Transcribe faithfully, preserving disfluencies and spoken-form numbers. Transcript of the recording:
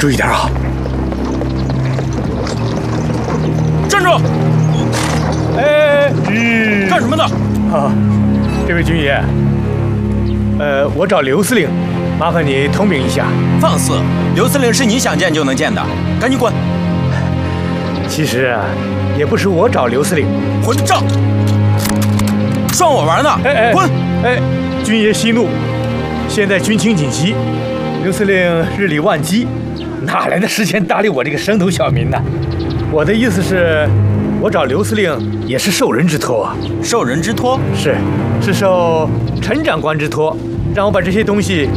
注意点啊！ 站住！ 哎，嗯， 干什么的？ 啊，这位军爷，呃，我找刘司令，麻烦你通禀一下。 放肆！刘司令是你想见就能见的，赶紧滚！ 其实啊，也不是我找刘司令， 混账！涮我玩呢！ 哎哎， 滚！ 哎，军爷息怒，现在军情紧急，刘司令日理万机，哪来的时间搭理我这个生头小民呢？我的意思是，我找刘司令也是受人之托啊。 受人之托？ 是，是受陈长官之托，让我把这些东西